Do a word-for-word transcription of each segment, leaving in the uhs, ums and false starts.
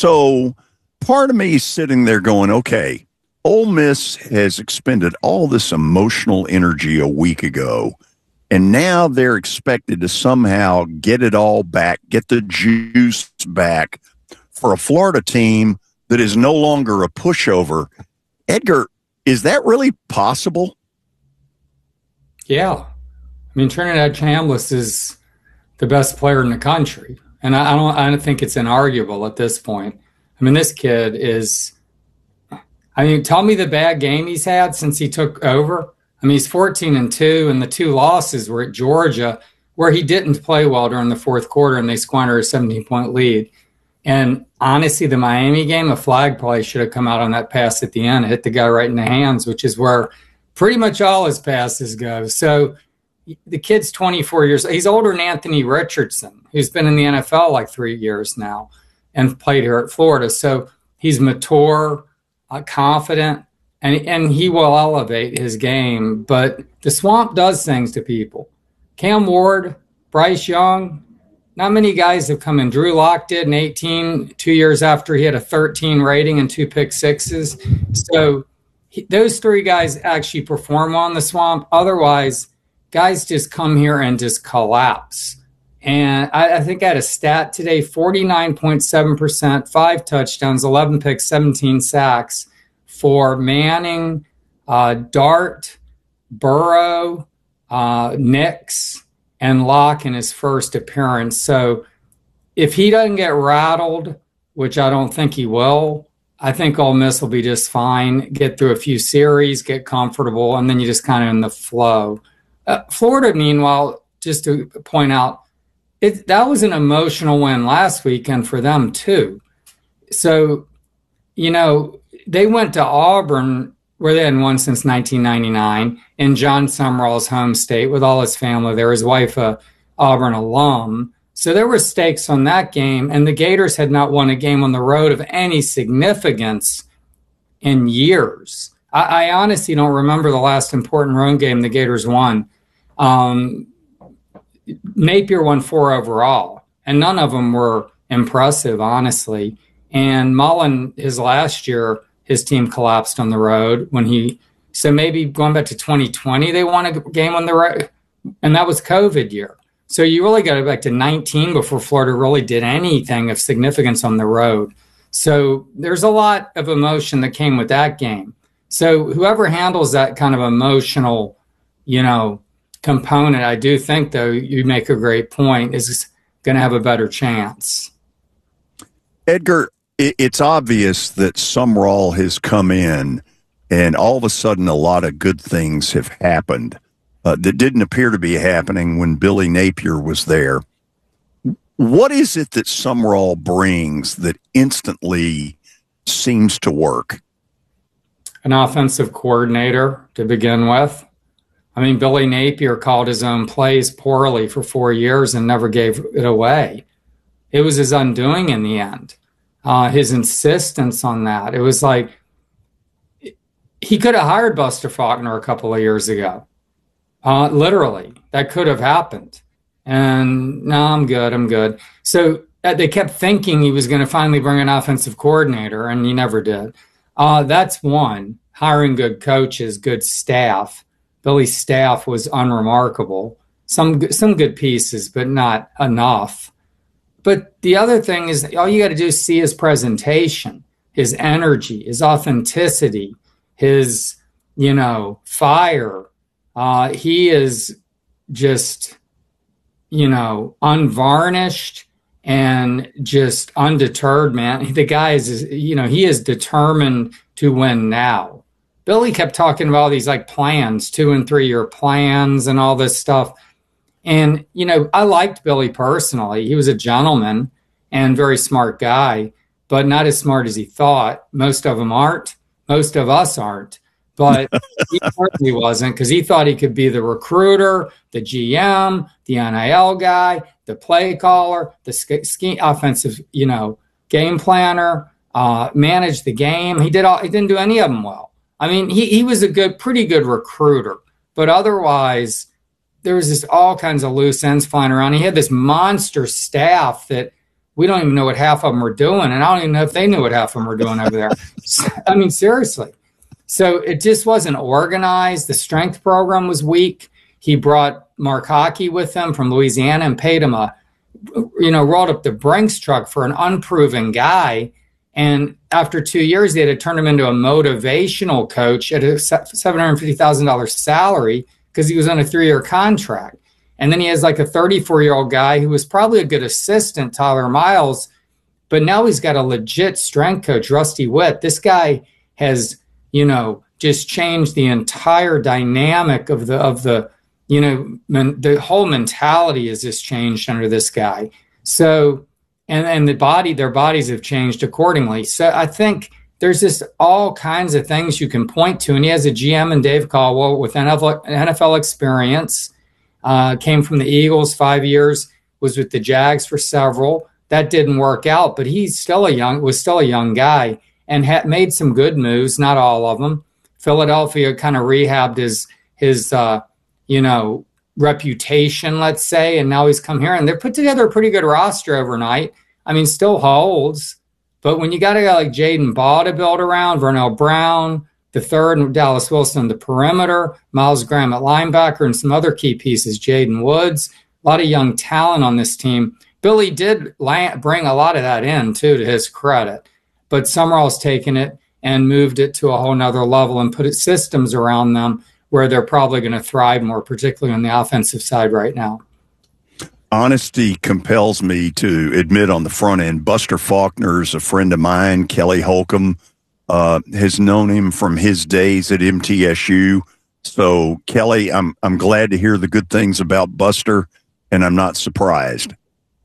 So part of me is sitting there going, okay, Ole Miss has expended all this emotional energy a week ago, and now they're expected to somehow get it all back, get the juice back for a Florida team that is no longer a pushover. Edgar, is that really possible? Yeah. I mean, Trinidad Chambliss is the best player in the country. And I don't I don't think it's inarguable at this point. I mean, this kid is, I mean, tell me the bad game he's had since he took over. I mean, he's fourteen and two, and the two losses were at Georgia, where he didn't play well during the fourth quarter, and they squandered a seventeen-point lead. And honestly, the Miami game, a flag probably should have come out on that pass at the end. It hit the guy right in the hands, which is where pretty much all his passes go. So the kid's twenty-four years. He's older than Anthony Richardson, who's been in the N F L like three years now and played here at Florida. So he's mature, uh, confident, and, and he will elevate his game. But the Swamp does things to people. Cam Ward, Bryce Young, not many guys have come in. Drew Lock did in eighteen, two years after he had a thirteen rating and two pick sixes. So he, those three guys actually perform on the Swamp. Otherwise, guys just come here and just collapse. And I, I think I had a stat today, forty-nine point seven percent, five touchdowns, eleven picks, seventeen sacks for Manning, uh, Dart, Burrow, uh, Nix, and Locke in his first appearance. So if he doesn't get rattled, which I don't think he will, I think Ole Miss will be just fine, get through a few series, get comfortable, and then you just kind of in the flow. Uh, Florida, meanwhile, just to point out, it, that was an emotional win last weekend for them too. So, you know, they went to Auburn, where they hadn't won since nineteen ninety-nine, in John Summerall's home state with all his family there, his wife a Auburn alum. So there were stakes on that game, and the Gators had not won a game on the road of any significance in years. I, I honestly don't remember the last important road game the Gators won. Um, Napier won four overall, and none of them were impressive, honestly. And Mullen, his last year, his team collapsed on the road when he, so maybe going back to twenty twenty, they won a game on the road, and that was COVID year. So you really got to go back to nineteen before Florida really did anything of significance on the road. So there's a lot of emotion that came with that game. So whoever handles that kind of emotional, you know, component, I do think, though, you make a great point, is going to have a better chance. Edgar, it's obvious that Sumrall has come in and all of a sudden a lot of good things have happened uh, that didn't appear to be happening when Billy Napier was there. What is it that Sumrall brings that instantly seems to work? An offensive coordinator to begin with. I mean, Billy Napier called his own plays poorly for four years and never gave it away. It was his undoing in the end. Uh, his insistence on that. It was like he could have hired Buster Faulkner a couple of years ago. Uh, literally, that could have happened. And no, I'm good, I'm good. So uh, they kept thinking he was going to finally bring an offensive coordinator, and he never did. Uh, that's one, hiring good coaches, good staff. Billy's staff was unremarkable. Some some good pieces, but not enough. But the other thing is, all you got to do is see his presentation, his energy, his authenticity, his, you know, fire. Uh, he is just, you know, unvarnished and just undeterred, man. The guy is, you know, he is determined to win now. Billy kept talking about all these like plans, two and three year plans and all this stuff. And, you know, I liked Billy personally. He was a gentleman and very smart guy, but not as smart as he thought. Most of them aren't. Most of us aren't. But he certainly wasn't, because he thought he could be the recruiter, the G M, the N I L guy, the play caller, the scheme, offensive, you know, game planner, uh, manage the game. He did all. He didn't do any of them well. I mean, he he was a good, pretty good recruiter, but otherwise, there was just all kinds of loose ends flying around. He had this monster staff that we don't even know what half of them are doing. And I don't even know if they knew what half of them were doing over there. I mean, seriously. So it just wasn't organized. The strength program was weak. He brought Mark Hockey with him from Louisiana and paid him a, you know, rolled up the Brinks truck for an unproven guy. And after two years, they had to turn him into a motivational coach at a seven hundred fifty thousand dollars salary because he was on a three-year contract. And then he has like a thirty-four-year-old guy who was probably a good assistant, Tyler Miles, but now he's got a legit strength coach, Rusty Witt. This guy has, you know, just changed the entire dynamic of the, of the, you know, men, the whole mentality has just changed under this guy. So, and, and the body, their bodies have changed accordingly. So I think there's just all kinds of things you can point to. And he has a G M in Dave Caldwell with N F L, N F L experience, uh, came from the Eagles five years, was with the Jags for several. That didn't work out, but he's still a young, was still a young guy and had made some good moves, not all of them. Philadelphia kind of rehabbed his, his, uh, you know, reputation, let's say, and now he's come here and they're put together a pretty good roster overnight. I mean, still holds, but when you got a guy like Jaden Ball to build around, Vernell Brown, the third, and Dallas Wilson on the perimeter, Miles Graham at linebacker, and some other key pieces, Jaden Woods, a lot of young talent on this team. Billy did land, bring a lot of that in, too, to his credit, but Summerall's taken it and moved it to a whole nother level and put its systems around them where they're probably going to thrive more, particularly on the offensive side right now. Honesty compels me to admit on the front end, Buster Faulkner's a friend of mine. Kelly Holcomb uh, has known him from his days at M T S U. So, Kelly, I'm I'm glad to hear the good things about Buster, and I'm not surprised.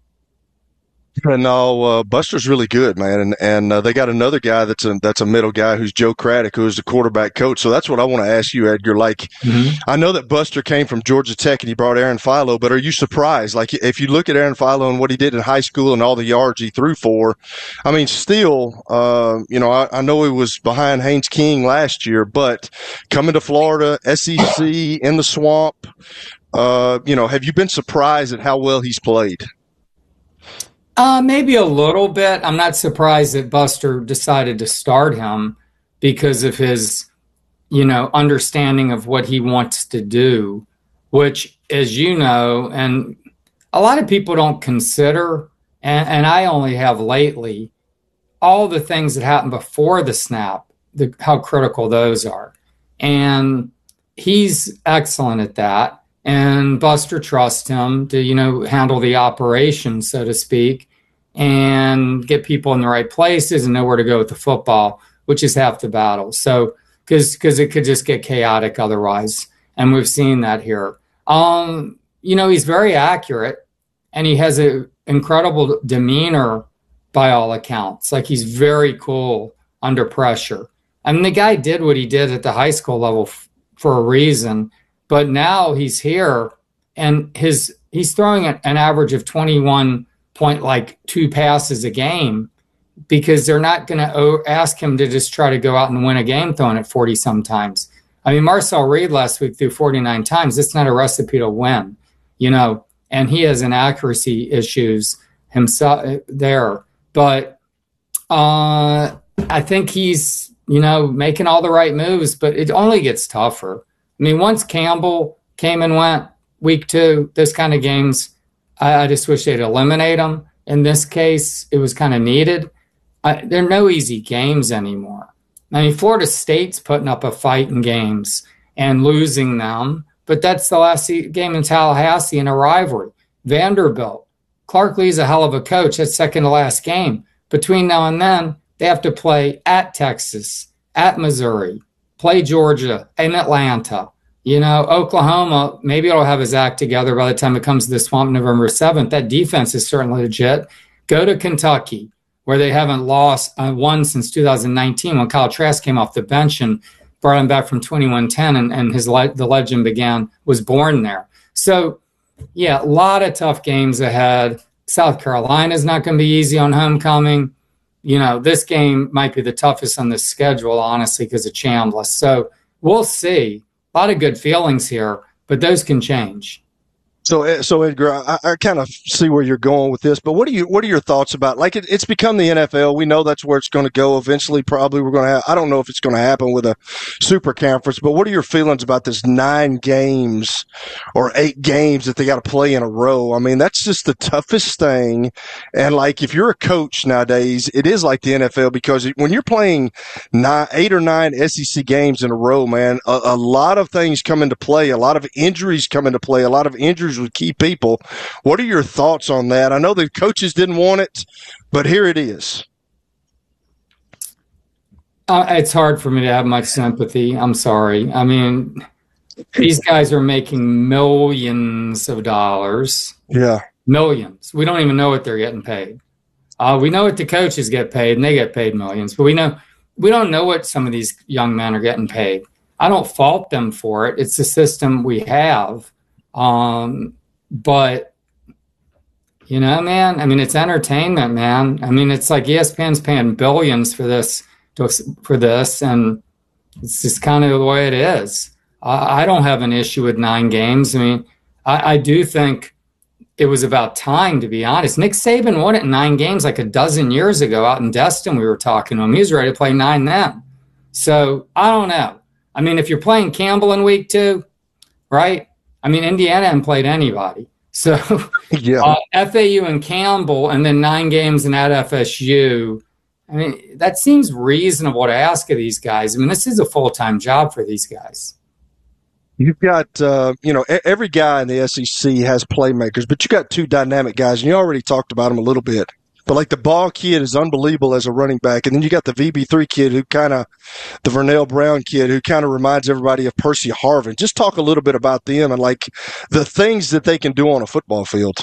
No, uh, Buster's really good, man, and and uh, they got another guy that's a that's a middle guy who's Joe Craddock, who is the quarterback coach. So that's what I want to ask you, Edgar. Like, mm-hmm. I know that Buster came from Georgia Tech and he brought Aaron Philo, but are you surprised? Like, if you look at Aaron Philo and what he did in high school and all the yards he threw for, I mean, still, uh, you know, I, I know he was behind Haynes King last year, but coming to Florida, S E C in the swamp, uh, you know, have you been surprised at how well he's played? Uh, maybe a little bit. I'm not surprised that Buster decided to start him because of his, you know, understanding of what he wants to do, which, as you know, and a lot of people don't consider, and, and I only have lately, all the things that happen before the snap, the, how critical those are. And he's excellent at that. And Buster trusts him to, you know, handle the operation, so to speak, and get people in the right places and know where to go with the football, which is half the battle. So, because because it could just get chaotic otherwise, and we've seen that here. Um, you know, he's very accurate, and he has an incredible demeanor by all accounts. Like, he's very cool under pressure. I mean, the guy did what he did at the high school level f- for a reason. But now he's here, and his he's throwing an average of twenty-one point like two passes a game because they're not going to ask him to just try to go out and win a game throwing it forty sometimes. I mean, Marcel Reed last week threw forty-nine times. That's not a recipe to win, you know. And he has inaccuracy issues himself there. But uh, I think he's, you know, making all the right moves. But it only gets tougher. I mean, once Campbell came and went week two, those kind of games, I, I just wish they'd eliminate them. In this case, it was kind of needed. I, there are no easy games anymore. I mean, Florida State's putting up a fight in games and losing them, but that's the last game in Tallahassee in a rivalry. Vanderbilt, Clark Lee's a hell of a coach. That's second to last game. Between now and then, they have to play at Texas, at Missouri, play Georgia and Atlanta. You know, Oklahoma, maybe it'll have his act together by the time it comes to the Swamp November seventh. That defense is certainly legit. Go to Kentucky, where they haven't lost uh, one since two thousand nineteen when Kyle Trask came off the bench and brought him back from twenty-one ten, and, and his le- the legend began, was born there. So, yeah, a lot of tough games ahead. South Carolina's not going to be easy on homecoming. You know, this game might be the toughest on the schedule, honestly, because of Chambliss. So we'll see. A lot of good feelings here, but those can change. So, so Edgar, I, I kind of see where you're going with this, but what are you, what are your thoughts about, like, it, it's become the N F L. We know that's where it's going to go eventually. Probably we're going to have, I don't know if it's going to happen with a super conference, but what are your feelings about this nine games or eight games that they got to play in a row? I mean, that's just the toughest thing. And like, if you're a coach nowadays, it is like the N F L, because when you're playing nine, eight or nine S E C games in a row, man, a, a lot of things come into play. A lot of injuries come into play. A lot of injuries with key people. What are your thoughts on that? I know the coaches didn't want it, but here it is. Uh, it's hard for me to have much sympathy. I'm sorry. I mean, these guys are making millions of dollars. Yeah. Millions. We don't even know what they're getting paid. Uh, we know what the coaches get paid, and they get paid millions, but we know we don't know what some of these young men are getting paid. I don't fault them for it. It's the system we have. Um, but, you know, man, I mean, it's entertainment, man. I mean, it's like E S P N's paying billions for this, for this, and it's just kind of the way it is. I, I don't have an issue with nine games. I mean, I, I do think it was about time, to be honest. Nick Saban won it in nine games like a dozen years ago out in Destin. We were talking to him. He was ready to play nine then. So I don't know. I mean, if you're playing Campbell in week two, right? I mean, Indiana hadn't played anybody. So yeah. uh, F A U and Campbell, and then nine games in at F S U. I mean, that seems reasonable to ask of these guys. I mean, this is a full-time job for these guys. You've got, uh, you know, every guy in the S E C has playmakers, but you got two dynamic guys, and you already talked about them a little bit. But like the Ball kid is unbelievable as a running back, and then you got the V B three kid who kind of, the Vernell Brown kid who kind of reminds everybody of Percy Harvin. Just talk a little bit about them and like the things that they can do on a football field.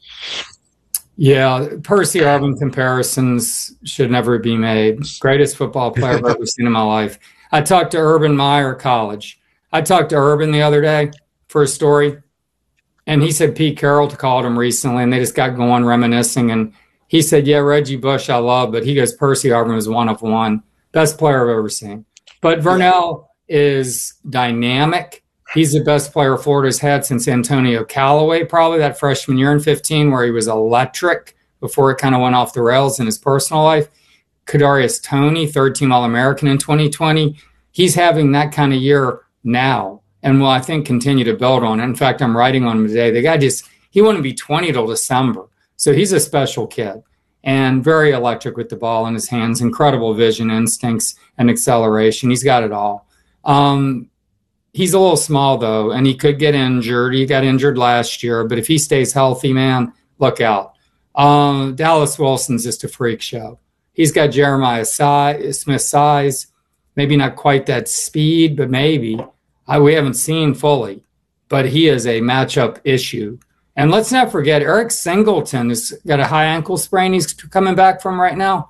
Yeah, Percy Harvin comparisons should never be made. Greatest football player I've ever seen in my life. I talked to Urban Meyer College. I talked to Urban the other day for a story, and he said Pete Carroll called him recently, and they just got going reminiscing, and he said, yeah, Reggie Bush I love, but he goes, Percy Harvin was one of one. Best player I've ever seen. But Vernell is dynamic. He's the best player Florida's had since Antonio Callaway, probably that freshman year in fifteen, where he was electric before it kind of went off the rails in his personal life. Kadarius Toney, third-team All-American in twenty twenty. He's having that kind of year now and will, I think, continue to build on it. In fact, I'm writing on him today. The guy just, he wouldn't be twenty till December. So he's a special kid and very electric with the ball in his hands, incredible vision, instincts, and acceleration. He's got it all. Um, he's a little small, though, and he could get injured. He got injured last year, but if he stays healthy, man, look out. Um, Dallas Wilson's just a freak show. He's got Jeremiah size, Smith's size, maybe not quite that speed, but maybe. I, we haven't seen fully, but he is a matchup issue. And let's not forget, Eric Singleton has got a high ankle sprain he's coming back from right now.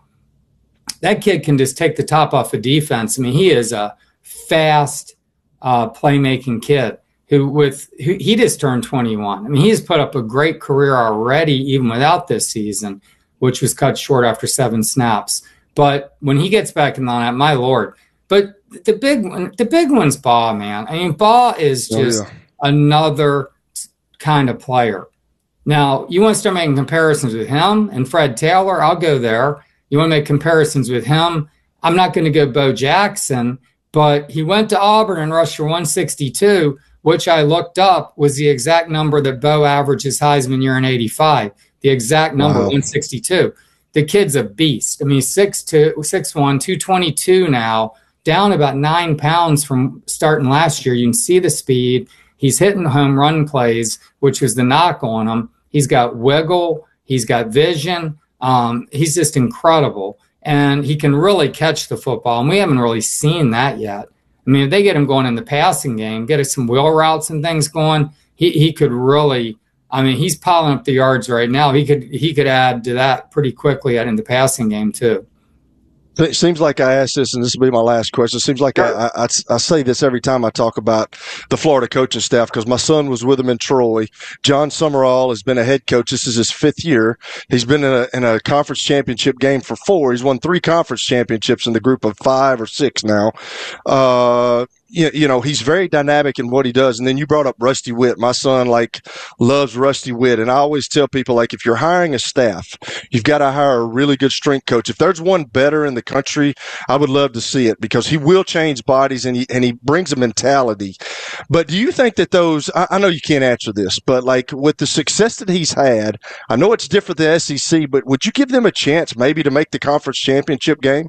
That kid can just take the top off of defense. I mean, he is a fast uh, playmaking kid who with who, he just turned twenty-one. I mean, he's put up a great career already, even without this season, which was cut short after seven snaps. But when he gets back in the lineup, my Lord. But the big one, the big one's Baugh, man. I mean, Baugh is just oh, yeah. another kind of player. Now, you want to start making comparisons with him and Fred Taylor, I'll go there. You want to make comparisons with him, I'm not going to go Bo Jackson, but he went to Auburn and rushed for one sixty-two, which I looked up was the exact number that Bo averaged his Heisman year in eighty-five. The exact number, wow. one sixty-two. The kid's a beast. I mean, six two, six one, two twenty-two now, down about nine pounds from starting last year. You can see the speed. He's hitting home run plays, which was the knock on him. He's got wiggle. He's got vision. Um, he's just incredible. And he can really catch the football. And we haven't really seen that yet. I mean, if they get him going in the passing game, get some wheel routes and things going, he he could really, I mean, he's piling up the yards right now. He could he could add to that pretty quickly in the passing game too. It seems like I asked this, and this will be my last question. It seems like I, I, I say this every time I talk about the Florida coaching staff because my son was with him in Troy. John Summerall has been a head coach. This is his fifth year. He's been in a, in a conference championship game for four. He's won three conference championships in the group of five or six now. Uh, you, you know, he's very dynamic in what he does. And then you brought up Rusty Witt. My son, like, loves Rusty Witt. And I always tell people, like, if you're hiring a staff, you've got to hire a really good strength coach. If there's one better in the country, I would love to see it because he will change bodies and he, and he brings a mentality. But do you think that those, I, I know you can't answer this, but like with the success that he's had, I know it's different than S E C, but would you give them a chance maybe to make the conference championship game?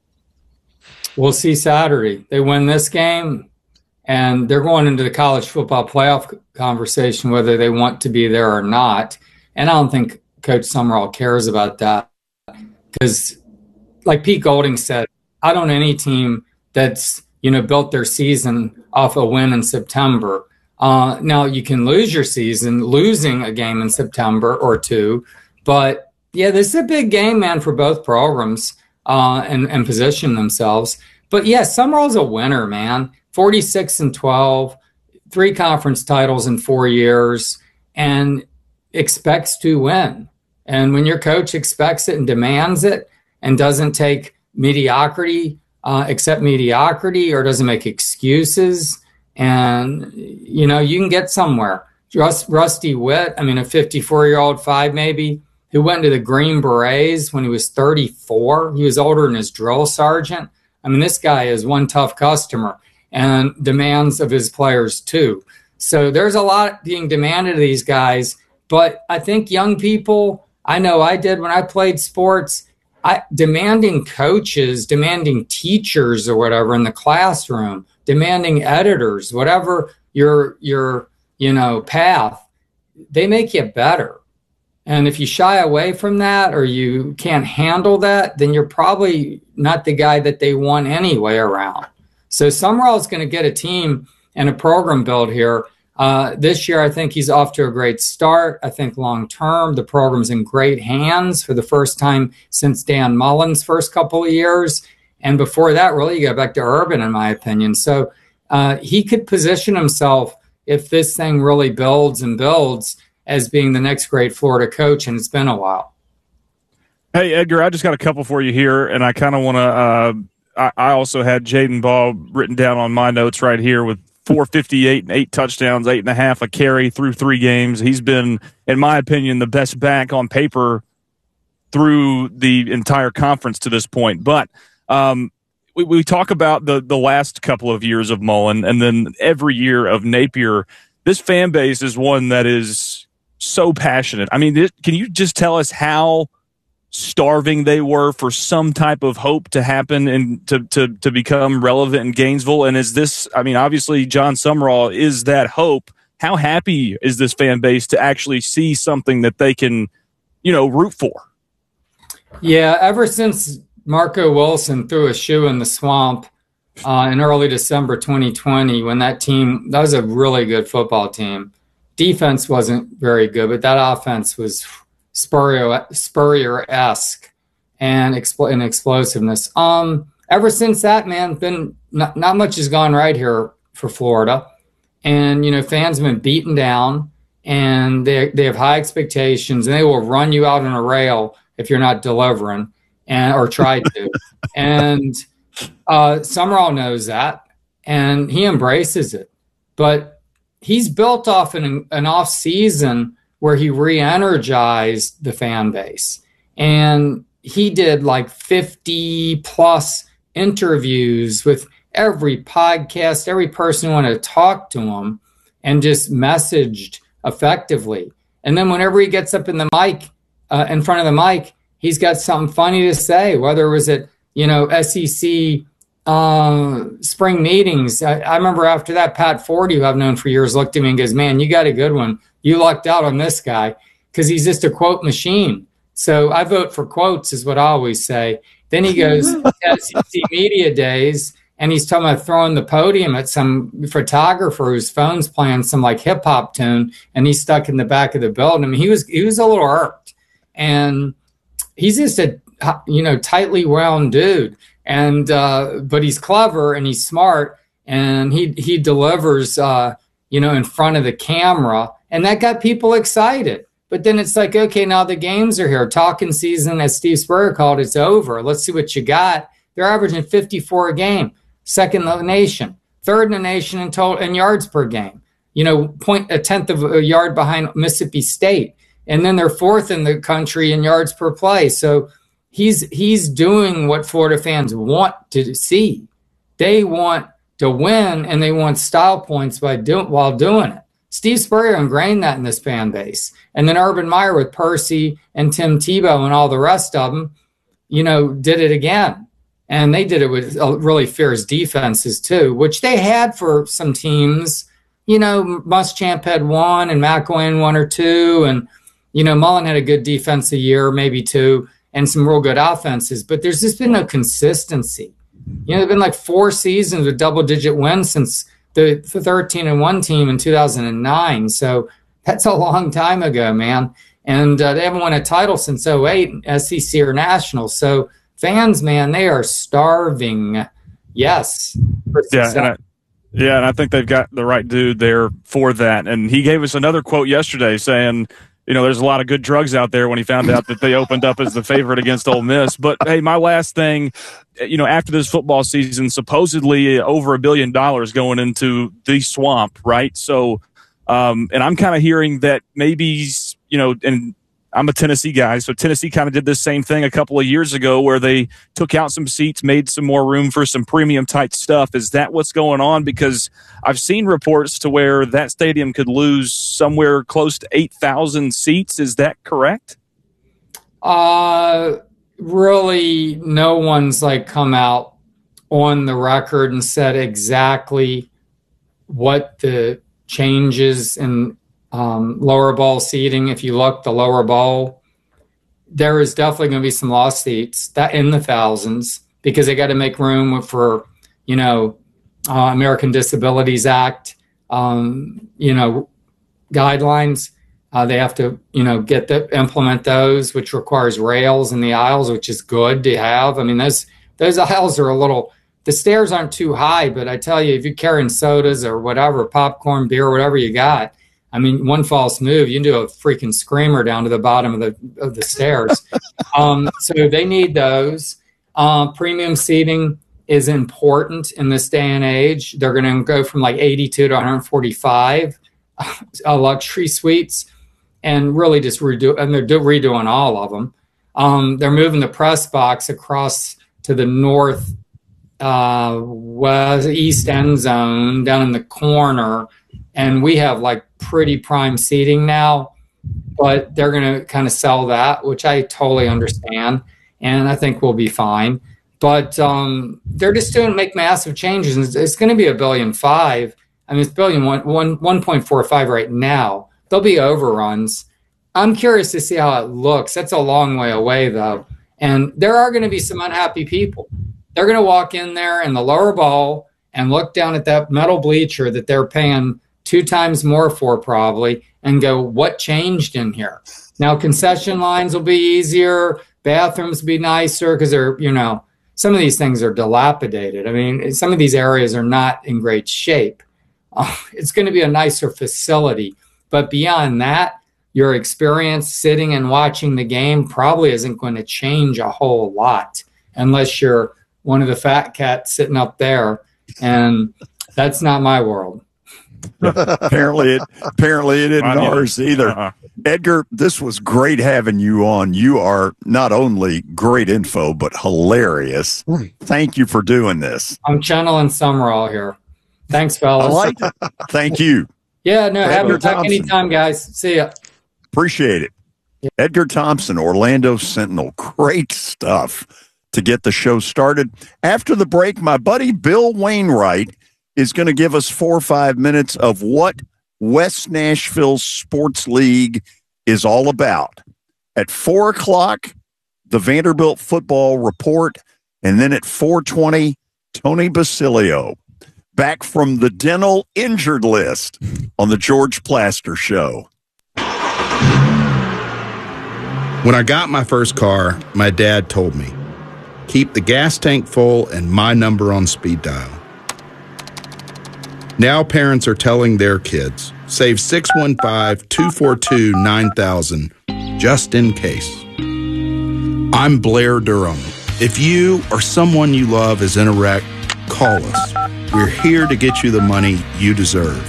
We'll see Saturday. They win this game, and they're going into the college football playoff conversation whether they want to be there or not. And I don't think Coach Summerall cares about that because, like Pete Golding said, I don't know any team that's, you know, built their season off a win in September. Uh, now, you can lose your season losing a game in September or two, but, yeah, this is a big game, man, for both programs. Uh, and, and position themselves. But, yeah, Summerall's a winner, man. forty-six and twelve, three conference titles in four years, and expects to win. And when your coach expects it and demands it and doesn't take mediocrity, uh, accept mediocrity or doesn't make excuses, and, you know, you can get somewhere. Rust, Rusty Witt, I mean, a fifty-four-year-old five maybe, who went to the Green Berets when he was thirty-four. He was older than his drill sergeant. I mean, this guy is one tough customer and demands of his players too. So there's a lot being demanded of these guys. But I think young people, I know I did when I played sports, I, demanding coaches, demanding teachers or whatever in the classroom, demanding editors, whatever your, your you know, path, they make you better. And if you shy away from that or you can't handle that, then you're probably not the guy that they want anyway around. So Summerall's going to get a team and a program built here. Uh, this year, I think he's off to a great start. I think long term, the program's in great hands for the first time since Dan Mullen's first couple of years. And before that, really, you go back to Urban, in my opinion. So uh, he could position himself, if this thing really builds and builds, as being the next great Florida coach, and it's been a while. Hey, Edgar, I just got a couple for you here, and I kind of want to uh, – I, I also had Jaden Ball written down on my notes right here with four fifty-eight and eight touchdowns, eight and a half a carry through three games. He's been, in my opinion, the best back on paper through the entire conference to this point. But um, we, we talk about the, the last couple of years of Mullen and then every year of Napier. This fan base is one that is – so passionate. I mean, can you just tell us how starving they were for some type of hope to happen and to, to, to become relevant in Gainesville? And is this, I mean, obviously John Summerall is that hope. How happy is this fan base to actually see something that they can, you know, root for? Yeah, ever since Marco Wilson threw a shoe in the swamp uh, in early December twenty twenty, when that team, that was a really good football team. Defense wasn't very good, but that offense was Spurrier, Spurrier-esque and expl- in explosiveness. Um, ever since that, man, been not, not much has gone right here for Florida. And, you know, fans have been beaten down, and they they have high expectations, and they will run you out on a rail if you're not delivering and or try to. and uh, Summerall knows that, and he embraces it. But he's built off an, an off season where he re-energized the fan base. And he did like fifty plus interviews with every podcast, every person who wanted to talk to him, and just messaged effectively. And then whenever he gets up in the mic, uh, in front of the mic, he's got something funny to say, whether it was at, you know, S E C uh, spring meetings. I, I remember after that, Pat Forty, who I've known for years, looked at me and goes, "Man, you got a good one. You lucked out on this guy," because he's just a quote machine. So I vote for quotes is what I always say. Then he goes to S E C Media Days, and he's talking about throwing the podium at some photographer whose phone's playing some like hip hop tune, and he's stuck in the back of the building. I mean, he was he was a little irked, and he's just a you know tightly wound dude. And uh, but he's clever and he's smart, and he he delivers uh, you know in front of the camera, and that got people excited. But then it's like, okay, now the games are here. Talking season, as Steve Spurrier called, it's over. Let's see what you got. They're averaging fifty-four a game, second in the nation. third in the nation in total in yards per game. You know, point a tenth of a yard behind Mississippi State, and then they're fourth in the country in yards per play. So he's he's doing what Florida fans want to see. They want to win, and they want style points by doing while doing it. Steve Spurrier ingrained that in this fan base, and then Urban Meyer with Percy and Tim Tebow and all the rest of them, you know, did it again. And they did it with really fierce defenses too, which they had for some teams. You know, Muschamp had one and McElwain one or two. And, you know, Mullen had a good defensive year, maybe two, and some real good offenses. But there's just been no consistency. You know, there have been like four seasons with double-digit wins since the thirteen and one team in two thousand nine. So that's a long time ago, man. And uh, they haven't won a title since oh eight, S E C or National. So fans, man, they are starving. Yes. Yeah, and I, yeah, and I think they've got the right dude there for that. And he gave us another quote yesterday saying, you know, there's a lot of good drugs out there when he found out that they opened up as the favorite against Ole Miss. But, hey, my last thing, you know, after this football season, supposedly over a billion dollars going into the swamp, right? So, um, and I'm kind of hearing that maybe, you know, and I'm a Tennessee guy, so Tennessee kind of did this same thing a couple of years ago where they took out some seats, made some more room for some premium type stuff. Is that what's going on? Because I've seen reports to where that stadium could lose somewhere close to eight thousand seats. Is that correct? Uh, really, no one's like come out on the record and said exactly what the changes in Um, lower bowl seating. If you look, the lower bowl, there is definitely going to be some lost seats that in the thousands because they got to make room for, you know, uh, American Disabilities Act, um, you know, guidelines. Uh, they have to, you know, get the implement those, which requires rails in the aisles, which is good to have. I mean, those those aisles are a little. The stairs aren't too high, but I tell you, if you're carrying sodas or whatever, popcorn, beer, whatever you got. I mean, one false move, you can do a freaking screamer down to the bottom of the of the stairs. um, so they need those. Uh, premium seating is important in this day and age. They're going to go from like eighty-two to one forty-five uh, luxury suites, and really just redo. And they're do, redoing all of them. Um, they're moving the press box across to the north uh, west east end zone down in the corner. And we have like pretty prime seating now, but they're going to kind of sell that, which I totally understand. And I think we'll be fine. But um, they're just doing make massive changes. And it's, it's going to be a billion five. I mean, it's billion one, one, one point four five right now. There'll be overruns. I'm curious to see how it looks. That's a long way away, though. And there are going to be some unhappy people. They're going to walk in there in the lower bowl and look down at that metal bleacher that they're paying two times more for probably and go, what changed in here? Now, concession lines will be easier. Bathrooms will be nicer because they're, you know, some of these things are dilapidated. I mean, some of these areas are not in great shape. Uh, it's going to be a nicer facility. But beyond that, your experience sitting and watching the game probably isn't going to change a whole lot unless you're one of the fat cats sitting up there. And that's not my world. apparently it apparently it isn't ours either. Uh-huh. Edgar, this was great having you on. You are not only great info but hilarious. Thank you for doing this. I'm channeling Summerall here. Thanks, fellas. I like it. Thank you. Yeah, no, have me back anytime, guys. See ya. Appreciate it. Yeah. Edgar Thompson, Orlando Sentinel. Great stuff to get the show started. After the break, my buddy Bill Wainwright is going to give us four or five minutes of what West Nashville Sports League is all about. At four o'clock, the Vanderbilt Football Report, and then at four twenty, Tony Basilio, back from the dental injured list on the George Plaster Show. When I got my first car, my dad told me, keep the gas tank full and my number on speed dial. Now parents are telling their kids, save six one five, two four two, nine thousand, just in case. I'm Blair Durham. If you or someone you love is in a wreck, call us. We're here to get you the money you deserve.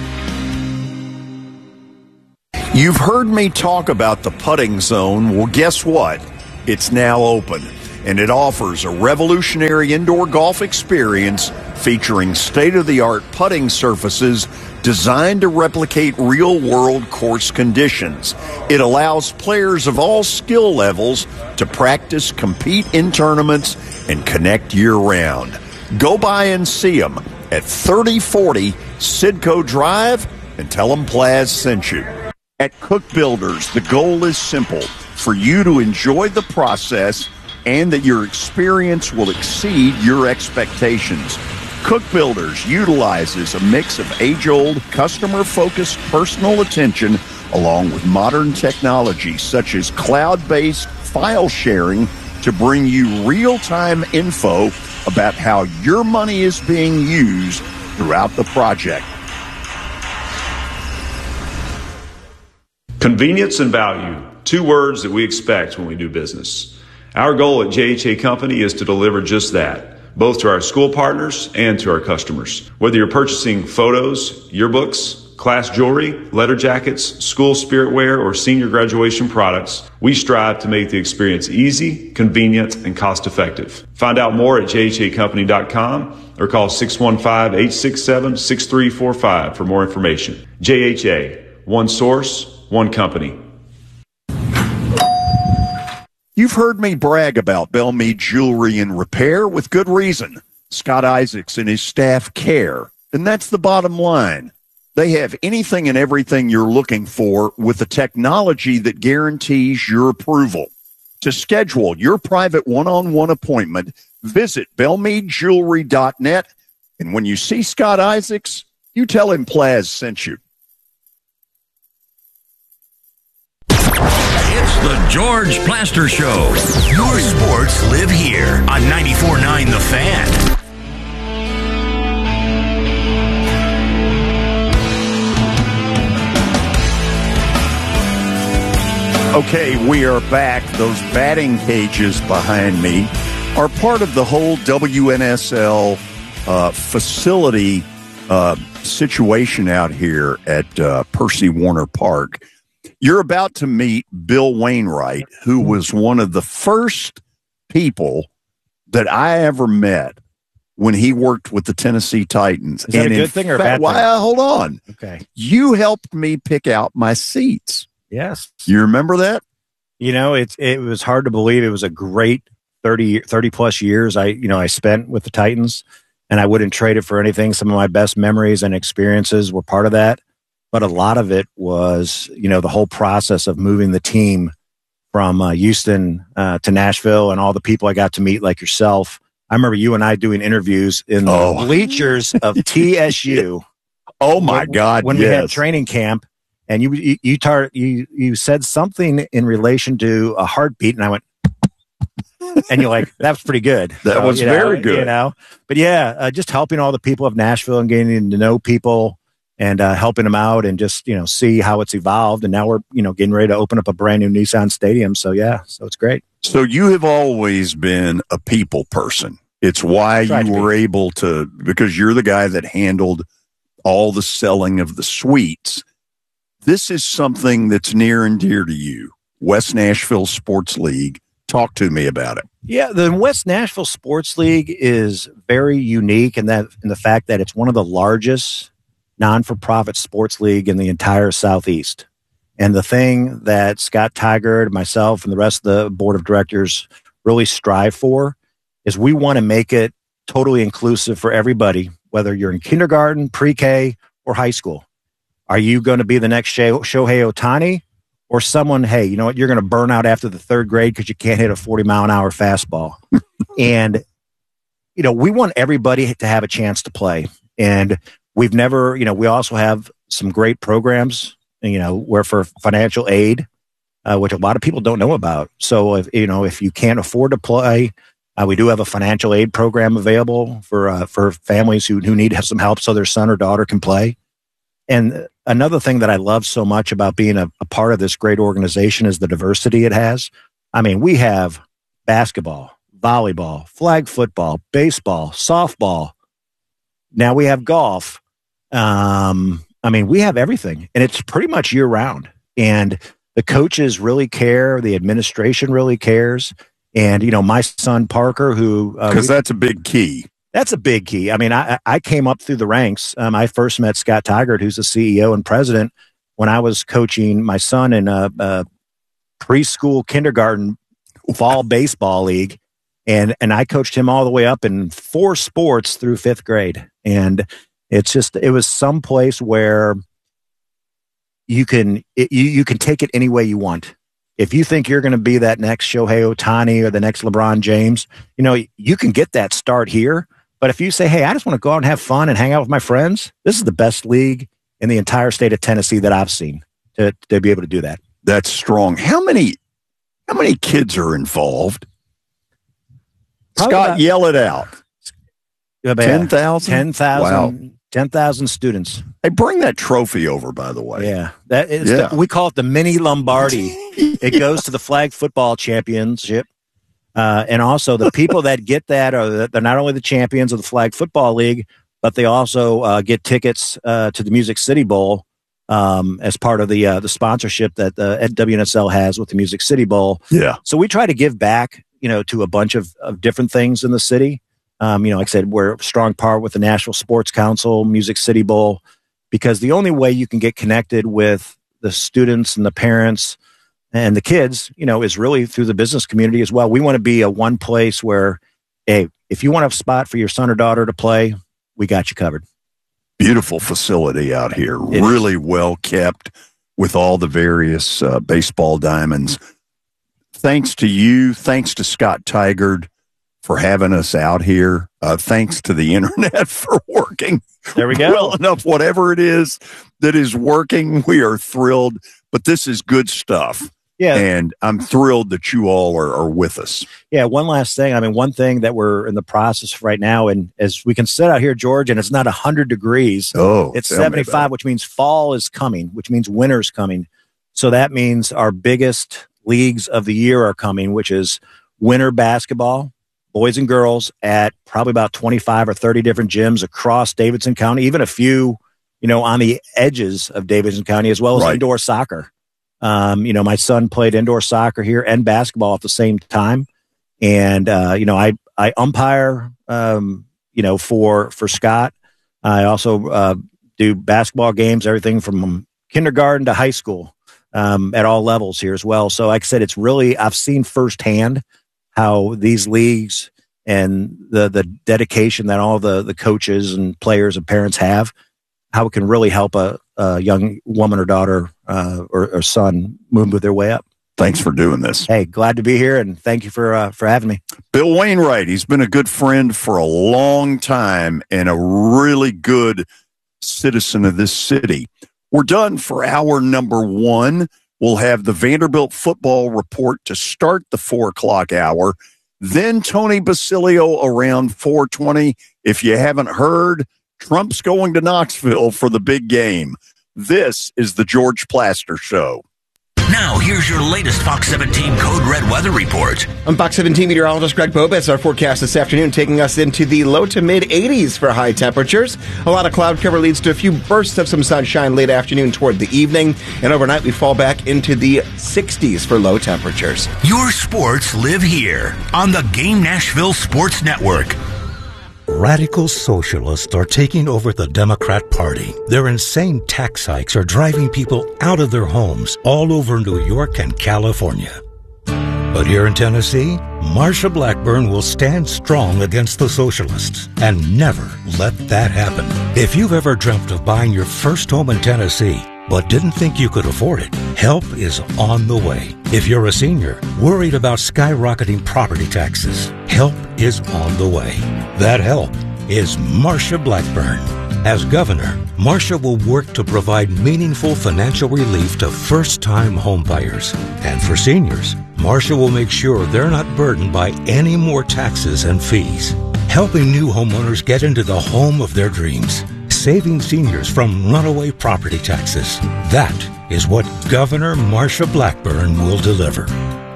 You've heard me talk about the Putting Zone. Well, guess what? It's now open, and it offers a revolutionary indoor golf experience featuring state-of-the-art putting surfaces designed to replicate real-world course conditions. It allows players of all skill levels to practice, compete in tournaments, and connect year-round. Go by and see them at thirty forty Sidco Drive and tell them Plaz sent you. At Cook Builders, the goal is simple: for you to enjoy the process and that your experience will exceed your expectations. Cook Builders utilizes a mix of age-old, customer-focused personal attention along with modern technology such as cloud-based file sharing to bring you real-time info about how your money is being used throughout the project. Convenience and value, two words that we expect when we do business. Our goal at J H A Company is to deliver just that, both to our school partners and to our customers. Whether you're purchasing photos, yearbooks, class jewelry, letter jackets, school spirit wear, or senior graduation products, we strive to make the experience easy, convenient, and cost-effective. Find out more at j h a company dot com or call six one five, eight six seven, six three four five for more information. J H A, one source, one company. You've heard me brag about Belmead Jewelry and Repair with good reason. Scott Isaacs and his staff care, and that's the bottom line. They have anything and everything you're looking for with the technology that guarantees your approval. To schedule your private one-on-one appointment, visit belmead jewelry dot net, and when you see Scott Isaacs, you tell him Plaz sent you. The George Plaster Show. Your sports live here on ninety-four point nine The Fan. Okay, we are back. Those batting cages behind me are part of the whole W N S L uh, facility uh, situation out here at uh, Percy Warner Park. You're about to meet Bill Wainwright, who was one of the first people that I ever met when he worked with the Tennessee Titans. Is that and a good thing or a bad thing? Well, hold on. Okay. You helped me pick out my seats. Yes. You remember that? You know, it's it was hard to believe. It was a great thirty, thirty plus years I, you know, I spent with the Titans, and I wouldn't trade it for anything. Some of my best memories and experiences were part of that. But a lot of it was, you know, the whole process of moving the team from uh, Houston uh, to Nashville, and all the people I got to meet, like yourself. I remember you and I doing interviews in the Oh. bleachers of T S U. Oh, my when, God, When we yes. had training camp, and you you you, tar- you you said something in relation to a heartbeat, and I went, and you're like, that's pretty good. That So, was you know, very good. You know, but yeah, uh, just helping all the people of Nashville and getting to know people. And uh, helping them out, and just, you know, see how it's evolved. And now we're, you know, getting ready to open up a brand new Nissan Stadium. So yeah, so it's great. So you have always been a people person. It's why Tried you to be. were able to, because you're the guy that handled all the selling of the suites. This is something that's near and dear to you. West Nashville Sports League. Talk to me about it. Yeah, the West Nashville Sports League is very unique in that, in the fact that it's one of the largest non-for-profit sports league in the entire Southeast. And the thing that Scott Tigard, myself, and the rest of the board of directors really strive for is we want to make it totally inclusive for everybody, whether you're in kindergarten, pre-K, or high school. Are you going to be the next Shohei Ohtani, or someone, hey, you know what, you're going to burn out after the third grade because you can't hit a forty mile an hour fastball? And, you know, we want everybody to have a chance to play. And we've never, you know, we also have some great programs, you know, where for financial aid, uh, which a lot of people don't know about. So, if, you know, if you can't afford to play, uh, we do have a financial aid program available for uh, for families who, who need some help so their son or daughter can play. And another thing that I love so much about being a, a part of this great organization is the diversity it has. I mean, we have basketball, volleyball, flag football, baseball, softball, now we have golf. Um, I mean, we have everything, and it's pretty much year round. And the coaches really care. The administration really cares. And, you know, my son Parker, who because uh, that's a big key. That's a big key. I mean, I, I came up through the ranks. Um, I first met Scott Tigert, who's the C E O and president, when I was coaching my son in a, a preschool, kindergarten, fall baseball league. And and I coached him all the way up in four sports through fifth grade. And it's just, it was some place where you can, it, you, you can take it any way you want. If you think you're going to be that next Shohei Ohtani or the next LeBron James, you know, you can get that start here. But if you say, hey, I just want to go out and have fun and hang out with my friends, this is the best league in the entire state of Tennessee that I've seen to, to be able to do that. That's strong. How many, how many kids are involved? Probably Scott, about, yell it out. ten thousand? ten thousand. Wow. ten thousand students. Hey, bring that trophy over, by the way. Yeah. that is. Yeah. The, we call it the mini Lombardi. It yeah. goes to the flag football championship. Uh, and also the people that get that are the, they're not only the champions of the flag football league, but they also uh, get tickets uh, to the Music City Bowl um, as part of the uh, the sponsorship that the W N S L has with the Music City Bowl. Yeah. So we try to give back, you know, to a bunch of, of different things in the city. Um, you know, like I said, we're a strong part with the National Sports Council, Music City Bowl, because the only way you can get connected with the students and the parents and the kids, you know, is really through the business community as well. We want to be a one place where, hey, if you want a spot for your son or daughter to play, we got you covered. Beautiful facility out here, it really is. Well kept with all the various uh, baseball diamonds. Thanks to you. Thanks to Scott Tigert for having us out here. Uh, thanks to the internet for working. There we go. Well enough, whatever it is that is working, we are thrilled. But this is good stuff. Yeah. And I'm thrilled that you all are, are with us. Yeah. One last thing. I mean, one thing that we're in the process of right now, and as we can sit out here, George, and it's not one hundred degrees. Oh, it's seventy-five, which means fall is coming, which means winter's coming. So that means our biggest leagues of the year are coming, which is winter basketball, boys and girls, at probably about twenty-five or thirty different gyms across Davidson County, even a few, you know, on the edges of Davidson County, as well as right. indoor soccer. Um, you know, my son played indoor soccer here and basketball at the same time. And, uh, you know, I, I umpire, um, you know, for, for Scott. I also, uh, do basketball games, everything from kindergarten to high school, um, at all levels here as well. So like I said, it's really, I've seen firsthand how these leagues and the, the dedication that all the, the coaches and players and parents have, how it can really help a, a young woman or daughter uh, or, or son move their way up. Thanks for doing this. Hey, glad to be here, and thank you for uh, for having me. Bill Wainwright, he's been a good friend for a long time and a really good citizen of this city. We're done for hour number one. We'll have the Vanderbilt football report to start the four o'clock hour. Then Tony Basilio around four twenty. If you haven't heard, Trump's going to Knoxville for the big game. This is the George Plaster Show. Now, here's your latest Fox seventeen Code Red weather report. I'm Fox seventeen meteorologist Greg Bobetz. Our forecast this afternoon taking us into the low to mid eighties for high temperatures. A lot of cloud cover leads to a few bursts of some sunshine late afternoon toward the evening. And overnight, we fall back into the sixties for low temperatures. Your sports live here on the Game Nashville Sports Network. Radical socialists are taking over the Democrat Party. Their insane tax hikes are driving people out of their homes all over New York and California. But here in Tennessee, Marsha Blackburn will stand strong against the socialists and never let that happen. If you've ever dreamt of buying your first home in Tennessee, but didn't think you could afford it, help is on the way. If you're a senior, worried about skyrocketing property taxes, help is on the way. That help is Marsha Blackburn. As governor, Marsha will work to provide meaningful financial relief to first-time homebuyers. And for seniors, Marsha will make sure they're not burdened by any more taxes and fees, helping new homeowners get into the home of their dreams, saving seniors from runaway property taxes. That is what Governor Marsha Blackburn will deliver.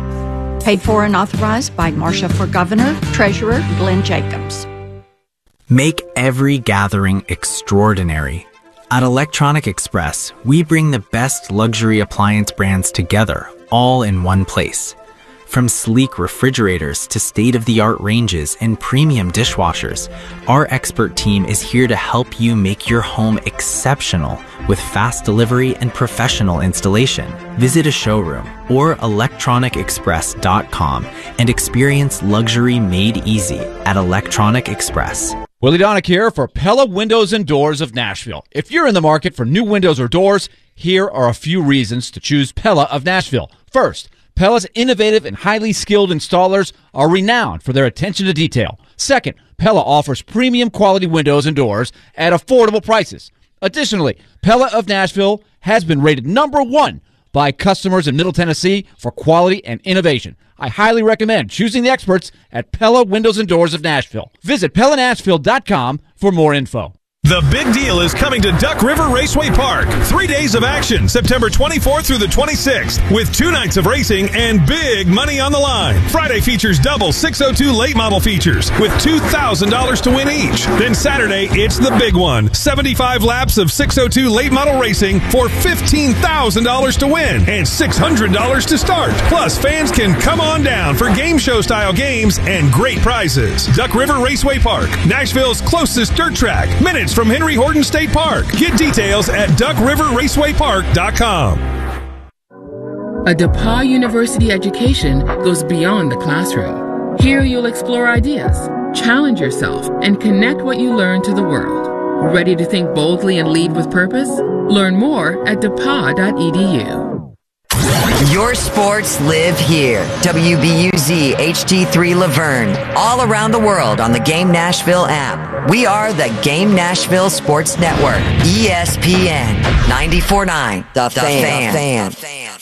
Paid for and authorized by Marsha for Governor, Treasurer Glenn Jacobs. Make every gathering extraordinary. At Electronic Express, we bring the best luxury appliance brands together, all in one place. From sleek refrigerators to state-of-the-art ranges and premium dishwashers, our expert team is here to help you make your home exceptional with fast delivery and professional installation. Visit a showroom or electronic express dot com and experience luxury made easy at Electronic Express. Willie Donick here for Pella Windows and Doors of Nashville. If you're in the market for new windows or doors, here are a few reasons to choose Pella of Nashville. First, Pella's innovative and highly skilled installers are renowned for their attention to detail. Second, Pella offers premium quality windows and doors at affordable prices. Additionally, Pella of Nashville has been rated number one by customers in Middle Tennessee for quality and innovation. I highly recommend choosing the experts at Pella Windows and Doors of Nashville. Visit Pella Nashville dot com for more info. The big deal is coming to Duck River Raceway Park. Three days of action, September twenty-fourth through the twenty-sixth, with two nights of racing and big money on the line. Friday features double six oh two late model features with two thousand dollars to win each. Then Saturday, it's the big one. seventy-five laps of six oh two late model racing for fifteen thousand dollars to win and six hundred dollars to start. Plus, fans can come on down for game show style games and great prizes. Duck River Raceway Park, Nashville's closest dirt track. Minutes from Henry Horton State Park. Get details at duck river raceway park dot com. A DePauw University education goes beyond the classroom. Here you'll explore ideas, challenge yourself, and connect what you learn to the world. Ready to think boldly and lead with purpose? Learn more at depaw dot e d u. Your sports live here. W B U Z H D three Laverne. All around the world on the Game Nashville app. We are the Game Nashville Sports Network. E S P N ninety-four point nine. The, the Fan. fan.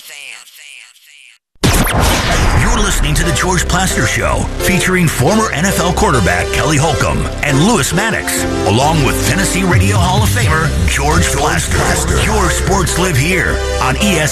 You're listening to The George Plaster Show, featuring former N F L quarterback Kelly Holcomb and Lewis Maddox, along with Tennessee Radio Hall of Famer George Plaster. Your sports live here on E S P N.